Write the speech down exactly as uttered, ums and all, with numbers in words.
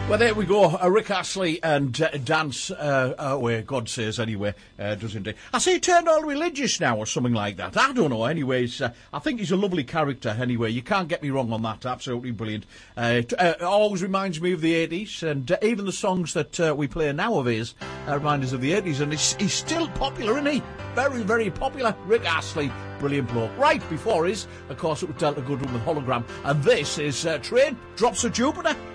Well, there we go. Uh, Rick Astley and uh, Dance uh, Away, God says anyway, uh, does indeed. I say he turned all religious now or something like that. I don't know. Anyways, uh, I think he's a lovely character anyway. You can't get me wrong on that. Absolutely brilliant. Uh, it uh, always reminds me of the eighties, and uh, even the songs that uh, we play now of his uh, remind us of the eighties, and he's, he's still popular, isn't he? Very, very popular. Rick Astley, brilliant bloke. Right before his, of course, it was Delta Goodrun with Hologram, and this is uh, Train Drops of Jupiter.